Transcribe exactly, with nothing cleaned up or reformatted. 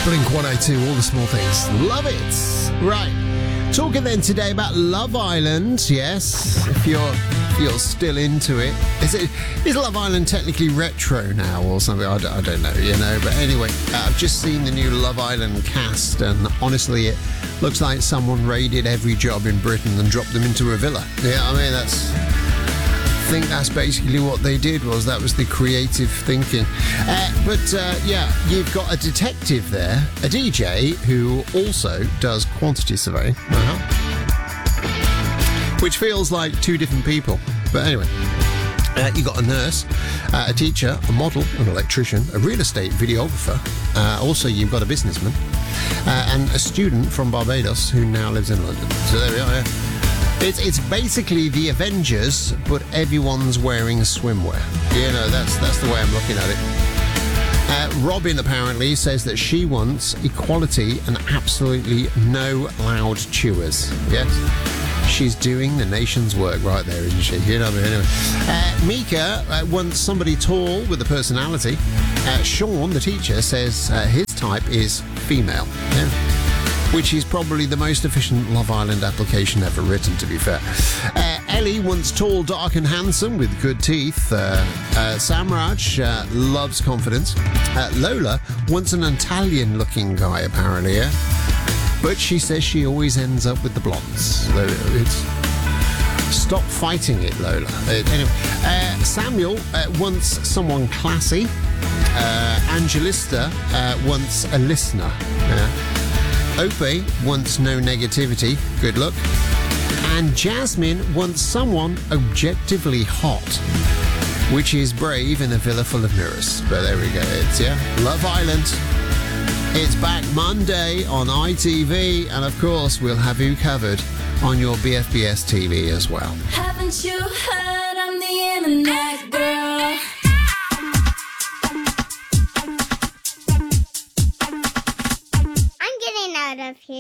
Blink one eighty-two, all the small things. Love it. Right. Talking then today about Love Island. Yes, if you're if you're still into it. Is it is Love Island technically retro now or something? I don't, I don't know, you know. But anyway, uh, I've just seen the new Love Island cast, and honestly, it looks like someone raided every job in Britain and dropped them into a villa. Yeah, I mean, that's... I think that's basically what they did. Was that was the creative thinking. Uh, but uh, yeah, you've got a detective there, a D J who also does quantity surveying, uh-huh. which feels like two different people. But anyway, uh, you've got a nurse, uh, a teacher, a model, an electrician, a real estate videographer. Uh, also, you've got a businessman uh, and a student from Barbados who now lives in London. So there we are. Yeah. It's it's basically the Avengers, but everyone's wearing swimwear. You know, that's that's the way I'm looking at it. Uh, Robin apparently says that she wants equality and absolutely no loud chewers. Yes, she's doing the nation's work right there, isn't she? You know, anyway. Uh, Mika uh, wants somebody tall with a personality. Uh, Sean, the teacher, says uh, his type is female. Yeah. Which is probably the most efficient Love Island application ever written, to be fair. Uh, Ellie wants tall, dark and handsome with good teeth. Uh, uh, Samraj uh, loves confidence. Uh, Lola wants an Italian-looking guy, apparently, yeah? But she says she always ends up with the blondes. So it's... Stop fighting it, Lola. Uh, anyway, uh, Samuel uh, wants someone classy. Uh, Angelista uh, wants a listener. Yeah? Ope wants no negativity, good luck. And Jasmine wants someone objectively hot, which is brave in a villa full of mirrors. But there we go, it's, yeah, Love Island. It's back Monday on I T V, and of course we'll have you covered on your B F B S T V as well. Haven't you heard I'm the internet girl? I'm getting out of here.